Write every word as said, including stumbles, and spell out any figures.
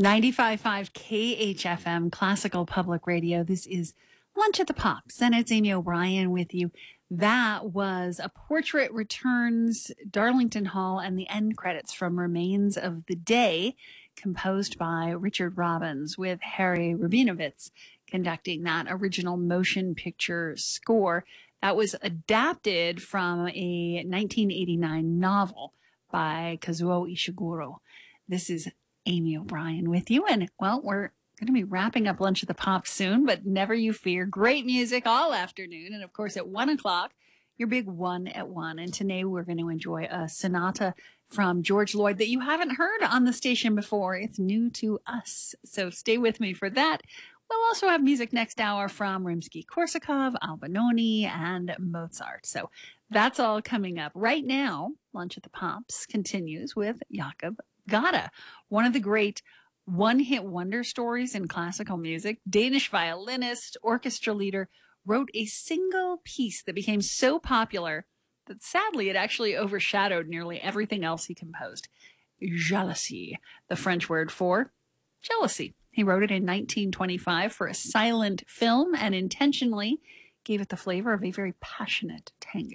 ninety-five point five K H F M, Classical Public Radio. This is Lunch at the Pops, and it's Amy O'Brien with you. That was A Portrait Returns, Darlington Hall, and the end credits from Remains of the Day, composed by Richard Robbins, with Harry Rabinowitz conducting that original motion picture score. That was adapted from a nineteen eighty-nine novel by Kazuo Ishiguro. This is Amy O'Brien with you, and well, we're going to be wrapping up Lunch at the Pops soon, but never you fear, great music all afternoon, and of course at one o'clock, your big one at one, and today we're going to enjoy a sonata from George Lloyd that you haven't heard on the station before. It's new to us, so stay with me for that. We'll also have music next hour from Rimsky-Korsakov, Albinoni, and Mozart, so that's all coming up. Right now, Lunch at the Pops continues with Jakub Gada, one of the great one-hit wonder stories in classical music. Danish violinist, orchestra leader, wrote a single piece that became so popular that sadly it actually overshadowed nearly everything else he composed. Jalousie, the French word for jealousy. He wrote it in nineteen twenty-five for a silent film and intentionally gave it the flavor of a very passionate tango.